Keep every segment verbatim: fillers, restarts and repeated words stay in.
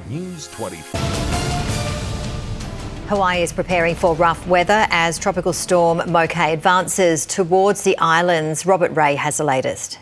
News twenty-four. Hawaii is preparing for rough weather as Tropical Storm Mokai advances towards the islands. Robert Ray has the latest.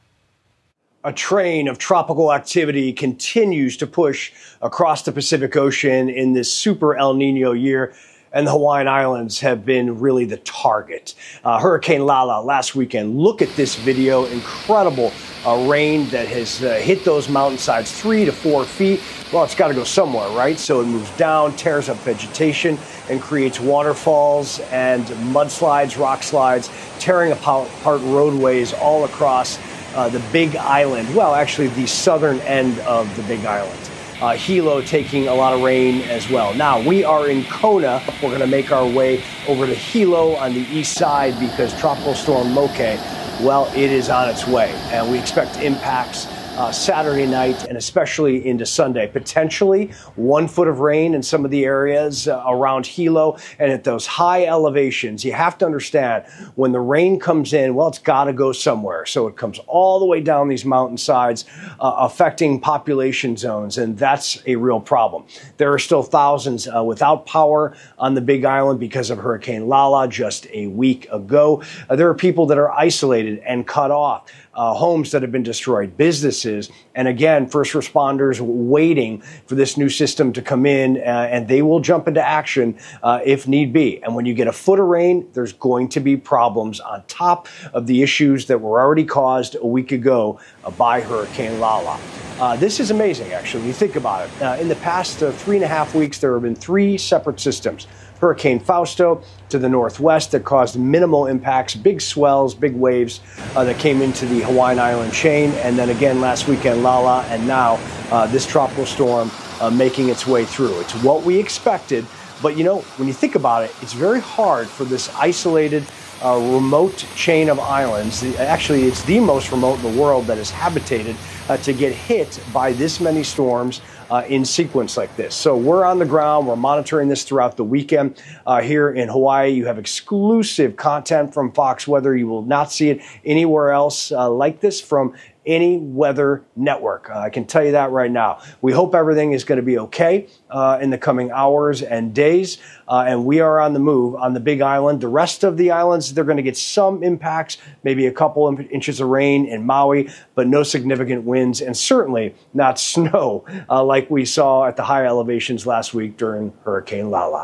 A train of tropical activity continues to push across the Pacific Ocean in this super El Nino year, and the Hawaiian Islands have been really the target. Uh, Hurricane Lala last weekend. Look at this video. Incredible uh, rain that has uh, hit those mountainsides three to four feet. Well, it's got to go somewhere, right? So it moves down, tears up vegetation, and creates waterfalls and mudslides, rock slides, tearing apart roadways all across uh, the Big Island. Well, actually, the southern end of the Big Island. Uh, Hilo taking a lot of rain as well. Now, we are in Kona. We're going to make our way over to Hilo on the east side because Tropical Storm Mokai, well, it is on its way. And we expect impacts Uh, Saturday night and especially into Sunday. Potentially one foot of rain in some of the areas uh, around Hilo and at those high elevations. You have to understand when the rain comes in, well, it's got to go somewhere. So it comes all the way down these mountainsides, uh, affecting population zones, and that's a real problem. There are still thousands uh, without power on the Big Island because of Hurricane Lala just a week ago. Uh, there are people that are isolated and cut off. Uh, homes that have been destroyed, businesses, and again, first responders waiting for this new system to come in, uh, and they will jump into action uh, if need be. And when you get a foot of rain, there's going to be problems on top of the issues that were already caused a week ago uh, by Hurricane Lala. Uh, this is amazing, actually, when you think about it. Uh, in the past uh, three and a half weeks, there have been three separate systems. Hurricane Fausto to the northwest that caused minimal impacts, big swells, big waves uh, that came into the Hawaiian Island chain. And then again last weekend, Lala, and now uh, this tropical storm uh, making its way through. It's what we expected. But, you know, when you think about it, it's very hard for this isolated, uh, remote chain of islands. Actually, it's the most remote in the world that is habitated uh, to get hit by this many storms Uh, in sequence like this. So we're on the ground. We're monitoring this throughout the weekend uh, here in Hawaii. You have exclusive content from Fox Weather. You will not see it anywhere else uh, like this from any weather network. Uh, I can tell you that right now. We hope everything is going to be okay uh, in the coming hours and days. Uh, and we are on the move on the Big Island. The rest of the islands, they're going to get some impacts, maybe a couple of inches of rain in Maui, but no significant winds and certainly not snow uh, like we saw at the high elevations last week during Hurricane Lala.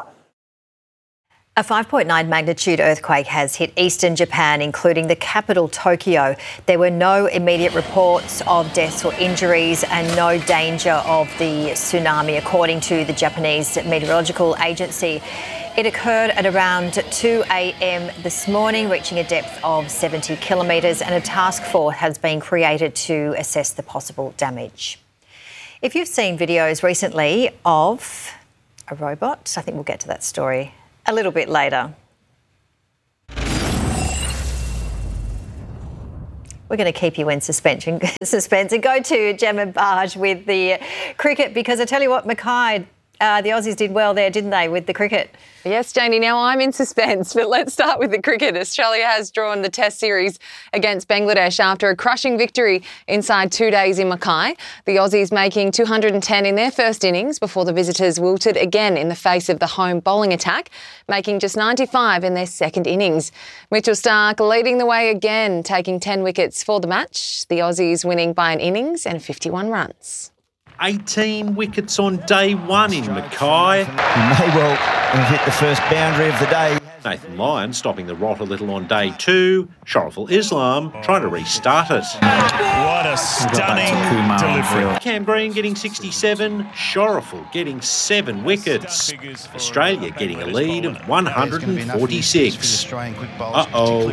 A five point nine magnitude earthquake has hit eastern Japan, including the capital, Tokyo. There were no immediate reports of deaths or injuries and no danger of the tsunami, according to the Japanese Meteorological Agency. It occurred at around two a.m. this morning, reaching a depth of seventy kilometres, and a task force has been created to assess the possible damage. If you've seen videos recently of a robot, I think we'll get to that story a little bit later. We're going to keep you in suspense and, suspense and go to Gemma Barge with the cricket, because I tell you what, Mackay, uh, the Aussies did well there, didn't they, with the cricket? Yes, Janie, now I'm in suspense, but let's start with the cricket. Australia has drawn the Test series against Bangladesh after a crushing victory inside two days in Mackay. The Aussies making two hundred ten in their first innings before the visitors wilted again in the face of the home bowling attack, making just ninety-five in their second innings. Mitchell Starc leading the way again, taking ten wickets for the match. The Aussies winning by an innings and fifty-one runs. eighteen wickets on day one in Mackay. He may well have hit the first boundary of the day. Nathan Lyon stopping the rot a little on day two. Shariful Islam trying to restart it. What a stunning delivery. Cam Green getting sixty-seven. Shariful getting seven wickets. Australia getting a lead of one hundred forty-six. Uh-oh.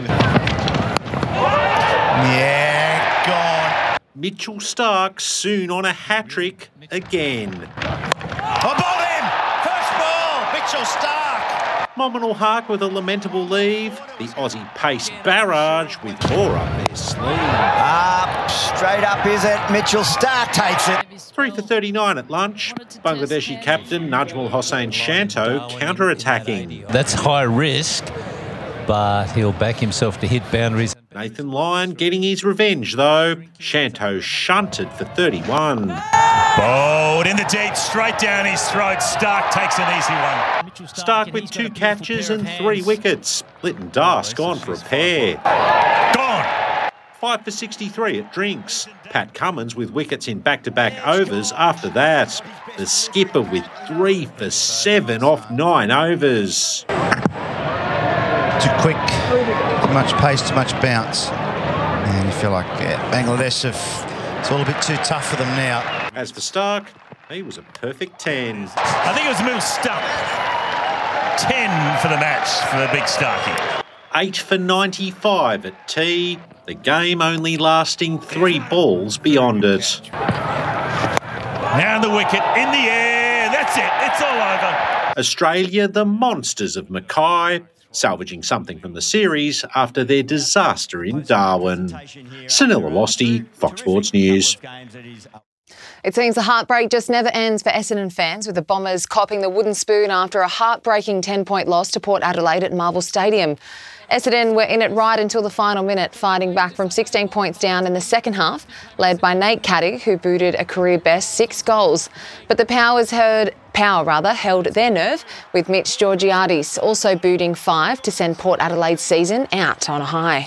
Yeah, gone. Mitchell Starc soon on a hat-trick again. Above him! First ball, Mitchell Starc. Mominal Hark with a lamentable leave. The Aussie pace barrage with more up their sleeve. Up, straight up is it. Mitchell Starc takes it. Three for thirty-nine at lunch. Bangladeshi captain Najmul Hossain Shanto counter-attacking. That's high risk, but he'll back himself to hit boundaries. Nathan Lyon getting his revenge though. Shanto shunted for thirty-one. Bowled in the deep, straight down his throat. Stark takes an easy one. Stark with two catches and three wickets. Lytton Dusk gone for a pair. Gone. Five for sixty-three at Drinks. Pat Cummins with wickets in back-to-back overs after that. The skipper with three for seven off nine overs. Too quick, too much pace, too much bounce. And you feel like yeah, Bangladesh have, it's all a bit too tough for them now. As for Stark, he was a perfect ten. I think it was a middle stump. ten for the match for the big Starky. Eight for ninety-five at tea. The game only lasting three balls beyond it. Now the wicket in the air. That's it. It's all over. Australia, the monsters of Mackay, salvaging something from the series after their disaster in Darwin. Sunil Alosti, Fox Sports News. It seems the heartbreak just never ends for Essendon fans, with the Bombers copping the wooden spoon after a heartbreaking ten-point loss to Port Adelaide at Marvel Stadium. Essendon were in it right until the final minute, fighting back from sixteen points down in the second half, led by Nate Caddick, who booted a career-best six goals. But the Powers heard, Power rather held their nerve, with Mitch Georgiades also booting five to send Port Adelaide's season out on a high.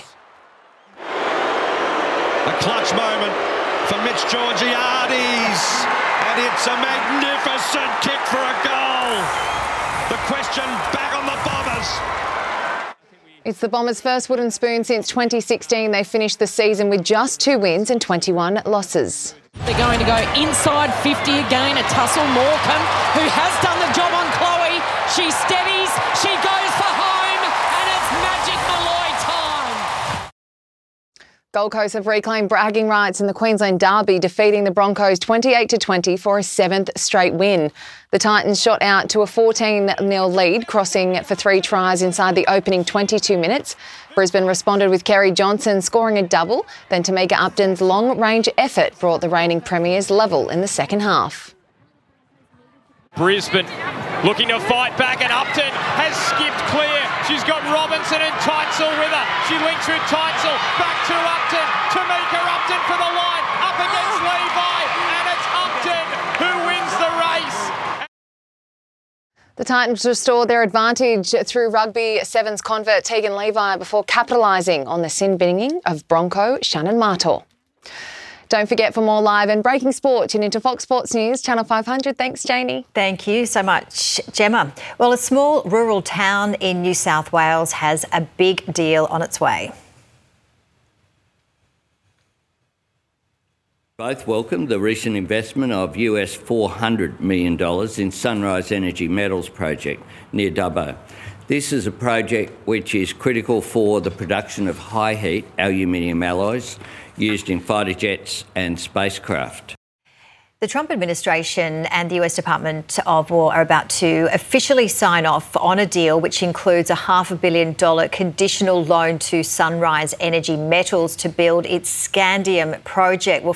A clutch moment for Mitch Georgiades, and it's a magnificent kick for a goal. The question back on the Bombers. It's the Bombers' first wooden spoon since twenty sixteen. They finished the season with just two wins and twenty-one losses. They're going to go inside fifty again. A tussle. Morecambe, who has done the job on Chloe. She steadies. She goes for home. And it's Magic Malloy time. Gold Coast have reclaimed bragging rights in the Queensland Derby, defeating the Broncos twenty-eight to twenty for a seventh straight win. The Titans shot out to a fourteen nil lead, crossing for three tries inside the opening twenty-two minutes. Brisbane responded with Kerry Johnson scoring a double, then Tamika Upton's long-range effort brought the reigning premiers level in the second half. Brisbane looking to fight back, and Upton has skipped clear. She's got Robinson and Teitzel with her. She links with Teitzel, back to Upton. Tamika Upton for the line, up against Levi, and it's Upton who wins the race. The Titans restored their advantage through rugby sevens convert Tegan Levi before capitalising on the sin binning of Bronco Shannon Martor. Don't forget, for more live and breaking sport, tune into Fox Sports News, Channel five hundred. Thanks, Janie. Thank you so much, Gemma. Well, a small rural town in New South Wales has a big deal on its way. Both welcomed the recent investment of U S four hundred million dollars in Sunrise Energy Metals project near Dubbo. This is a project which is critical for the production of high heat aluminium alloys used in fighter jets and spacecraft. The Trump administration and the U S Department of War are about to officially sign off on a deal which includes a half a billion dollar conditional loan to Sunrise Energy Metals to build its scandium project. Well,